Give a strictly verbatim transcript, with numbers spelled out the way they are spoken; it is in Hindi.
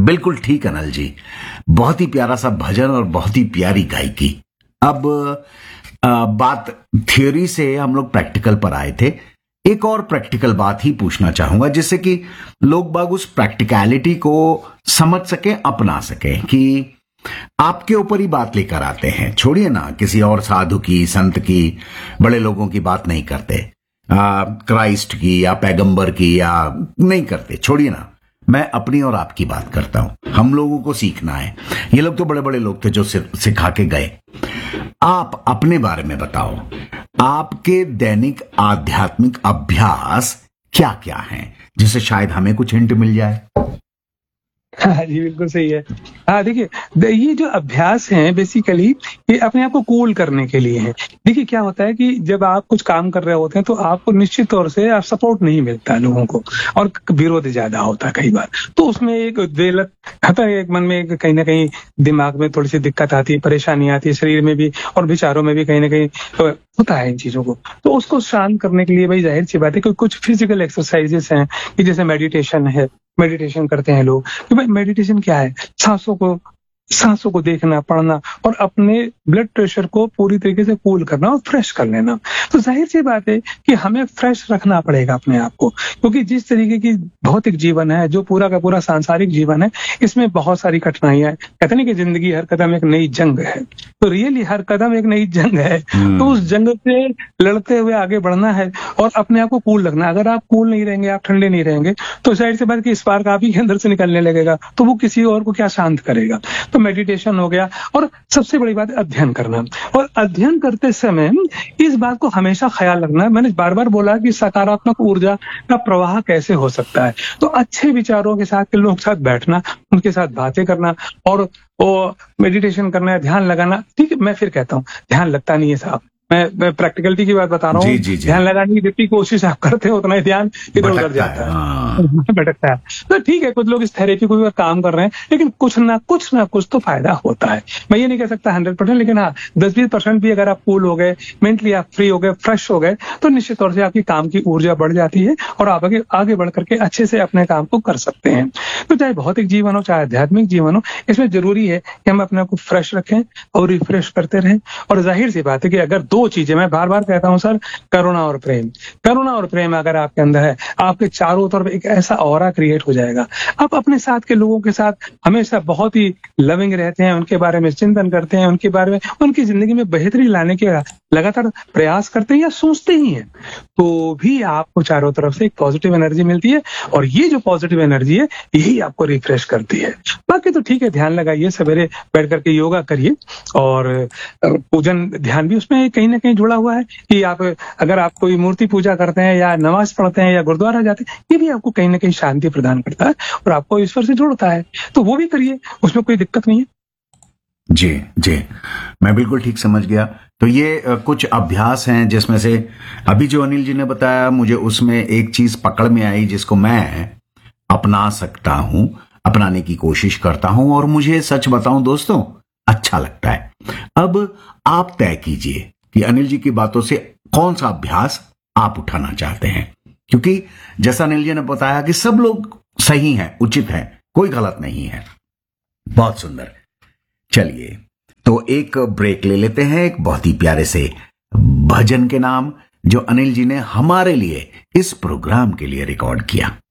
बिल्कुल ठीक अनिल जी, बहुत ही प्यारा सा भजन और बहुत ही प्यारी गायकी। अब आ, बात थ्योरी से हम लोग प्रैक्टिकल पर आए थे। एक और प्रैक्टिकल बात ही पूछना चाहूंगा जिससे कि लोग बाग उस प्रैक्टिकलिटी को समझ सके, अपना सके, कि आपके ऊपर ही बात लेकर आते हैं। छोड़िए ना किसी और साधु की, संत की, बड़े लोगों की बात नहीं करते, आ, क्राइस्ट की या पैगंबर की या नहीं करते। छोड़िए ना, मैं अपनी और आपकी बात करता हूं। हम लोगों को सीखना है। ये लोग तो बड़े बड़े लोग थे जो सिखा के गए। आप अपने बारे में बताओ, आपके दैनिक आध्यात्मिक अभ्यास क्या क्या हैं, जिससे शायद हमें कुछ हिंट मिल जाए। हाँ जी, बिल्कुल सही है। हाँ देखिए, ये जो अभ्यास हैं बेसिकली ये अपने आप को कूल करने के लिए है। देखिए क्या होता है कि जब आप कुछ काम कर रहे होते हैं तो आपको निश्चित तौर से आप सपोर्ट नहीं मिलता है लोगों को, और विरोध ज्यादा होता है कई बार। तो उसमें एक दिलत आता है, एक मन में एक कहीं ना कहीं दिमाग में थोड़ी सी दिक्कत आती है, परेशानी आती है, शरीर में भी और विचारों में भी कहीं ना कहीं होता है इन चीजों को। तो उसको शांत करने के लिए भाई जाहिर सी बात है कि कुछ फिजिकल एक्सरसाइजेस हैं कि जैसे मेडिटेशन है। मेडिटेशन करते हैं लोग कि भाई मेडिटेशन क्या है, सांसों को सांसों को देखना, पढ़ना और अपने ब्लड प्रेशर को पूरी तरीके से कूल करना और फ्रेश कर लेना। तो जाहिर सी बात है कि हमें फ्रेश रखना पड़ेगा अपने आप को, क्योंकि जिस तरीके की भौतिक जीवन है, जो पूरा का पूरा सांसारिक जीवन है, इसमें बहुत सारी कठिनाइयां हैं। कहते नहीं कि जिंदगी हर कदम एक नई जंग है, तो रियली हर कदम एक नई जंग है। तो उस जंग से लड़ते हुए आगे बढ़ना है और अपने आप को कूल रखना। अगर आप कूल नहीं रहेंगे, आप ठंडे नहीं रहेंगे, तो जाहिर सी बात कि स्पार्क आप ही के अंदर से निकलने लगेगा, तो वो किसी और को क्या शांत करेगा। तो मेडिटेशन हो गया, और सबसे बड़ी बात है अध्ययन करना। और अध्ययन करते समय इस बात को हमेशा ख्याल रखना है, मैंने बार बार बोला कि सकारात्मक ऊर्जा का प्रवाह कैसे हो सकता है। तो अच्छे विचारों के साथ के लोगों के साथ बैठना, उनके साथ बातें करना और वो मेडिटेशन करना, ध्यान लगाना। ठीक है, मैं फिर कहता हूँ ध्यान लगता नहीं है साहब, मैं, मैं प्रैक्टिकलिटी की बात बता रहा हूँ। ध्यान लगाने की जितनी कोशिश आप करते हो उतना ही ध्यान इधर उधर जाता है, भटकता है। तो ठीक है, कुछ लोग इस थेरेपी को भी काम कर रहे हैं, लेकिन कुछ ना कुछ ना कुछ तो फायदा होता है। मैं ये नहीं कह सकता हंड्रेड परसेंट, लेकिन हाँ दस बीस परसेंट भी अगर आप कूल हो गए, मेंटली आप फ्री हो गए, फ्रेश हो गए, तो निश्चित तौर से आपकी काम की ऊर्जा बढ़ जाती है और आप आगे आगे बढ़ करके अच्छे से अपने काम को कर सकते हैं। तो चाहे भौतिक जीवन हो, चाहे आध्यात्मिक जीवन हो, इसमें जरूरी है कि हम अपने आप को फ्रेश रखें और रिफ्रेश करते रहें। और जाहिर सी बात है कि अगर दो चीजें, मैं बार बार कहता हूं सर, करुणा और प्रेम, करुणा और प्रेम अगर आपके अंदर है, आपके चारों तरफ एक ऐसा ऑरा क्रिएट हो जाएगा। आप अपने साथ के लोगों के साथ हमेशा बहुत ही लविंग रहते हैं, उनके बारे में चिंतन करते हैं, उनके बारे में, उनकी जिंदगी में बेहतरी लाने के लगातार प्रयास करते हैं या सोचते ही हैं, तो भी आपको चारों तरफ से एक पॉजिटिव एनर्जी मिलती है। और ये जो पॉजिटिव एनर्जी है यही आपको रिफ्रेश करती है। बाकी तो ठीक है, ध्यान लगाइए, सवेरे बैठ करके योगा करिए, और पूजन ध्यान भी उसमें कहीं ना कहीं जुड़ा हुआ है कि आप अगर आप कोई मूर्ति पूजा करते हैं या नमाज पढ़ते हैं या गुरुद्वारा जाते हैं, ये भी आपको कहीं ना कहीं शांति प्रदान करता है और आपको ईश्वर से जोड़ता है। तो वो भी करिए, उसमें कोई दिक्कत नहीं है। जी जी, मैं बिल्कुल ठीक समझ गया। तो ये कुछ अभ्यास हैं जिसमें से अभी जो अनिल जी ने बताया, मुझे उसमें एक चीज पकड़ में आई जिसको मैं अपना सकता हूं, अपनाने की कोशिश करता हूं, और मुझे सच बताऊं दोस्तों अच्छा लगता है। अब आप तय कीजिए कि अनिल जी की बातों से कौन सा अभ्यास आप उठाना चाहते हैं, क्योंकि जैसा अनिल जी ने बताया कि सब लोग सही हैं, उचित हैं, कोई गलत नहीं है। बहुत सुंदर। चलिए तो एक ब्रेक ले लेते हैं, एक बहुत ही प्यारे से भजन के नाम, जो अनिल जी ने हमारे लिए इस प्रोग्राम के लिए रिकॉर्ड किया।